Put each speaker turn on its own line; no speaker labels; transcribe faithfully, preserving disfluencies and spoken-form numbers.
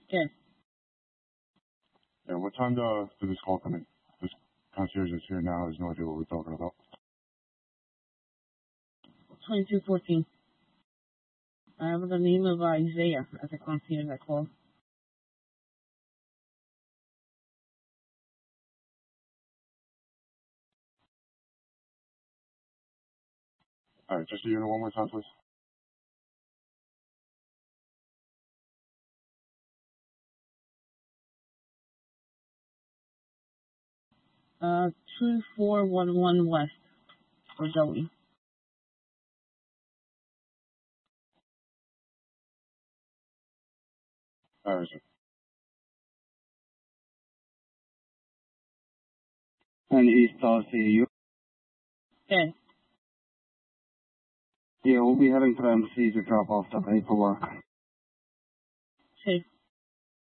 Okay.
And what time does this call come in? This concierge is here now. Has no idea what we're talking about.
twenty-two fourteen. I have the name of Isaiah as a concierge that called.
All right, just the unit one more time, please.
Uh, two four one one West for Zoe.
All right, sir.
And East I'll see you.
Okay.
Yeah, we'll be heading to the M C to drop off the paperwork.
Okay.